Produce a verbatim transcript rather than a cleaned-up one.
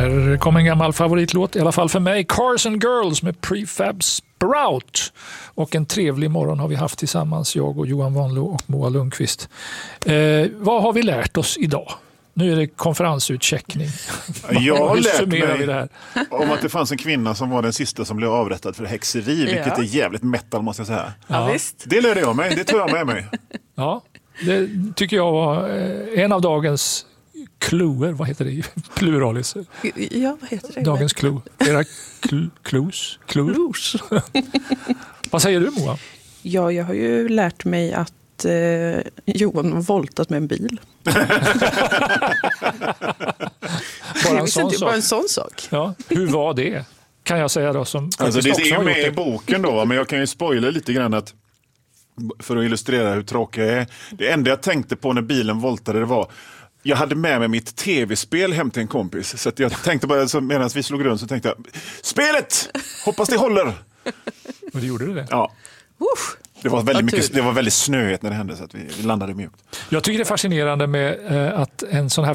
Här kommer en gammal favoritlåt, i alla fall för mig. Cars and Girls med Prefab Sprout. Och en trevlig morgon har vi haft tillsammans, jag och Johan Wanlo och Moa Lundqvist. Eh, vad har vi lärt oss idag? Nu är det konferensutcheckning. Jag har lärt mig det här? om att det fanns en kvinna som var den sista som blev avrättad för häxeri, ja. Vilket är jävligt metal måste jag säga. Ja, visst. Det lärde jag mig, det tog jag med mig. Ja, det tycker jag var en av dagens cluer, vad heter det? Pluralis. Ja, vad heter det? Dagens clue. Era cl- clues? Clues? Vad säger du, Moa? Ja, jag har ju lärt mig att eh, Johan har voltat med en bil. bara, en sån inte, sak. bara en sån sak. Ja, hur var det? Kan jag säga då som alltså, det är ju med det. i boken då, men jag kan ju spoila lite grann att för att illustrera hur tråkig jag är. Det enda jag tänkte på när bilen voltade det var jag hade med mig mitt tv-spel hem till en kompis. Så att jag tänkte bara, medan vi slog runt så tänkte jag, spelet! Hoppas det håller! Och det gjorde det? Ja. Uff. Det var väldigt, mycket, det var väldigt snöigt när det hände så att vi, vi landade mjukt. Jag tycker det är fascinerande med eh, att en sån här